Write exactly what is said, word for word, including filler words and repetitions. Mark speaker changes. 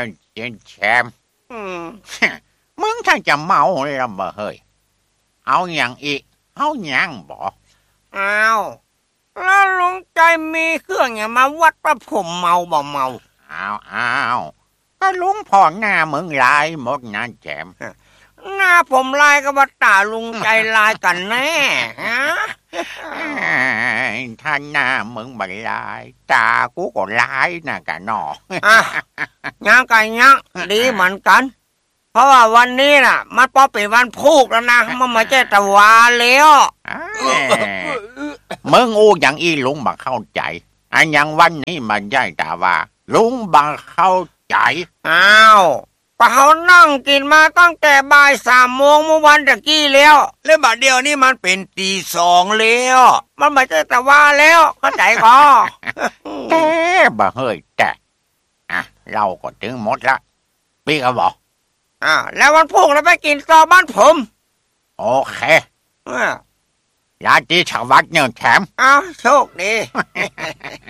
Speaker 1: เจนแชมป์มึงถ้าจะเมาเลยละบ่เฮ้ยเอาอย่างอีกเอาอย่างบ่
Speaker 2: อ้าวแล้วลุงใจมีเครื่องอย่างมาวัดว่าผมเมาบ่เมา
Speaker 1: อ้าวอ้าวก็ลุงพ่อหน้ามึงลายหมดนะแชมป์
Speaker 2: หน้าผมลายกับว่าตาลุงใจลายกันแน่ฮะ
Speaker 1: ถ้าหน้ามึงไม่ลายตากูก็ลายนะกะนอ
Speaker 2: อ่ะยังกันยังดีเหมือนกันเพราะว่าวันนี้น่ะมันพอเป็นวันพุธแล้วนะมันไม่ใช่ตะวันแล้ว
Speaker 1: มึงอู้อย่างอีลุงบังเข้าใจอันอย่างวันนี้มันใช่แต่ว่าลุงบังเข้าใจ
Speaker 2: อ้าวก็เขานั่งกินมาตั้งแต่บ่ายสามโมงเมื่อวันตะกี้แล้วแล้วบัดเดียวนี่มันเป็นตีสองแล้วมันไม่ใช่แต่ว่าแล้วเข้าใจก็
Speaker 1: แต่บ่เฮ้ยแต่อ่ะเราก็ถึงหมดละพี่ก็บอก
Speaker 2: อ่าแล้ววันพุธเราไปกินต่อบ้านผม
Speaker 1: โอเคราตรีสวัสดิ์เนี่ยแถม
Speaker 2: อ้าวโชคดี